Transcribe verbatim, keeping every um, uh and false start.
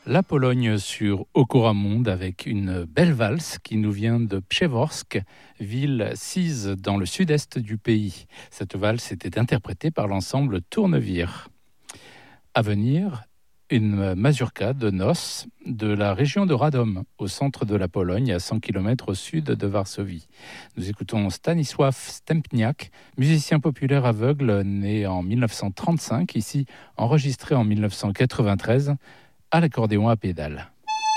La Pologne sur Okoramonde avec une belle valse qui nous vient de Przeworsk, ville sise dans le sud-est du pays. Cette valse était interprétée par l'ensemble Tournevire. À venir, une mazurka de noces de la région de Radom, au centre de la Pologne, à cent kilomètres au sud de Varsovie. Nous écoutons Stanisław Stępniak, musicien populaire aveugle né en dix-neuf cent trente-cinq, ici enregistré en dix-neuf cent quatre-vingt-treize, à l'accordéon à pédales.